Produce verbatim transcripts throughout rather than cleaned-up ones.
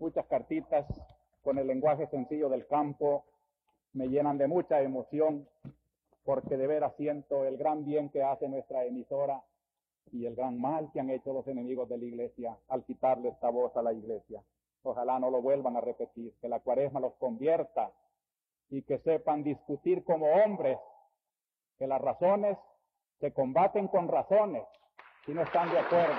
muchas cartitas con el lenguaje sencillo del campo me llenan de mucha emoción, porque de veras siento el gran bien que hace nuestra emisora y el gran mal que han hecho los enemigos de la iglesia al quitarle esta voz a la iglesia. Ojalá no lo vuelvan a repetir, que la Cuaresma los convierta y que sepan discutir como hombres, que las razones se combaten con razones si no están de acuerdo.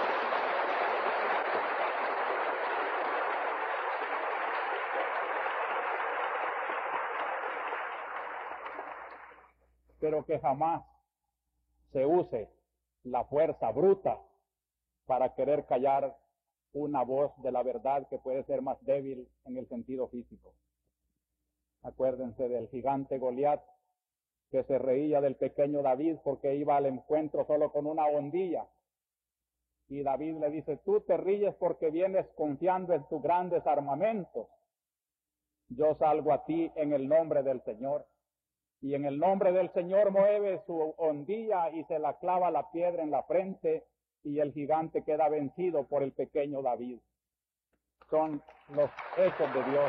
Pero que jamás se use la fuerza bruta para querer callar una voz de la verdad que puede ser más débil en el sentido físico. Acuérdense del gigante Goliat, que se reía del pequeño David porque iba al encuentro solo con una hondilla. Y David le dice, tú te ríes porque vienes confiando en tus grandes armamentos. Yo salgo a ti en el nombre del Señor. Y en el nombre del Señor mueve su hondilla y se la clava la piedra en la frente, y el gigante queda vencido por el pequeño David. Son los hechos de Dios.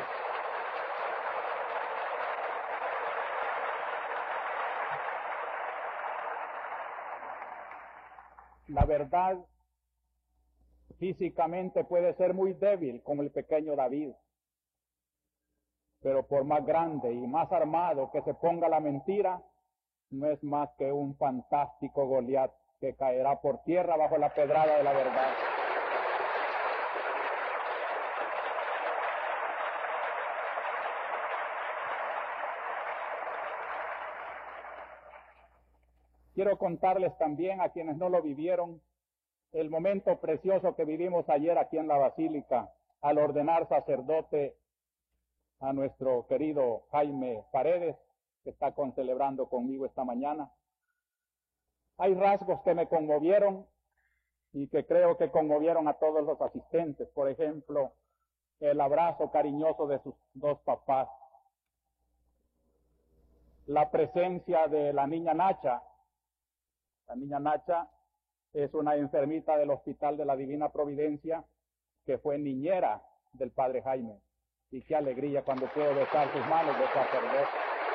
La verdad físicamente puede ser muy débil como el pequeño David, pero por más grande y más armado que se ponga la mentira, no es más que un fantástico Goliat que caerá por tierra bajo la pedrada de la verdad. Quiero contarles también a quienes no lo vivieron el momento precioso que vivimos ayer aquí en la Basílica al ordenar sacerdote a nuestro querido Jaime Paredes, que está concelebrando conmigo esta mañana. Hay rasgos que me conmovieron y que creo que conmovieron a todos los asistentes. Por ejemplo, el abrazo cariñoso de sus dos papás, la presencia de la niña Nacha. La niña Nacha es una enfermita del Hospital de la Divina Providencia que fue niñera del padre Jaime. Y qué alegría cuando puedo besar sus manos de sacerdote.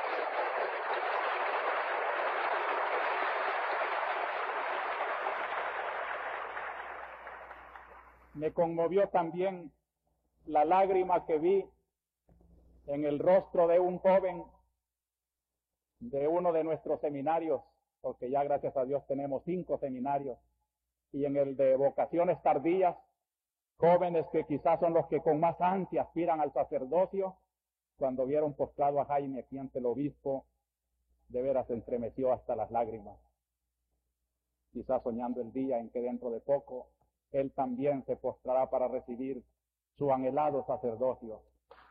Me conmovió también la lágrima que vi en el rostro de un joven de uno de nuestros seminarios, porque ya gracias a Dios tenemos cinco seminarios, y en el de vocaciones tardías, jóvenes que quizás son los que con más ansia aspiran al sacerdocio, cuando vieron postrado a Jaime aquí ante el obispo, de veras se estremeció hasta las lágrimas, quizás soñando el día en que dentro de poco él también se postrará para recibir su anhelado sacerdocio.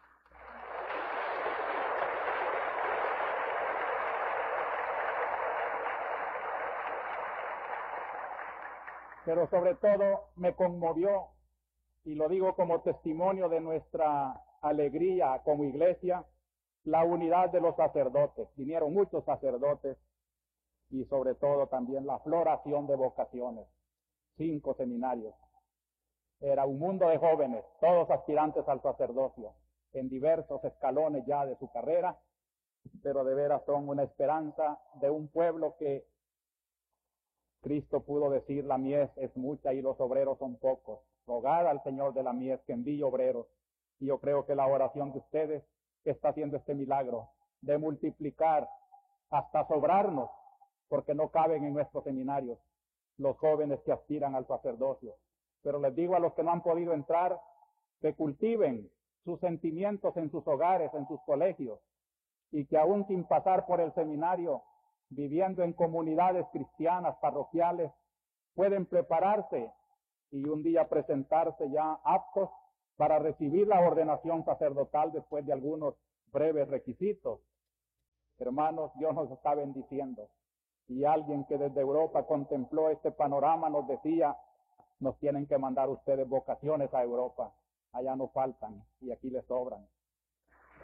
Pero sobre todo me conmovió, y lo digo como testimonio de nuestra alegría como iglesia, la unidad de los sacerdotes. Vinieron muchos sacerdotes y sobre todo también la floración de vocaciones. Cinco seminarios. Era un mundo de jóvenes, todos aspirantes al sacerdocio, en diversos escalones ya de su carrera, pero de veras son una esperanza de un pueblo que Cristo pudo decir, la mies es mucha y los obreros son pocos. Rogad al Señor de la mies que envíe obreros. Y yo creo que la oración de ustedes está haciendo este milagro de multiplicar hasta sobrarnos, porque no caben en nuestros seminarios los jóvenes que aspiran al sacerdocio. Pero les digo a los que no han podido entrar, que cultiven sus sentimientos en sus hogares, en sus colegios, y que aún sin pasar por el seminario, viviendo en comunidades cristianas, parroquiales, pueden prepararse y un día presentarse ya aptos para recibir la ordenación sacerdotal después de algunos breves requisitos. Hermanos, Dios nos está bendiciendo. Y alguien que desde Europa contempló este panorama nos decía, nos tienen que mandar ustedes vocaciones a Europa. Allá nos faltan y aquí les sobran.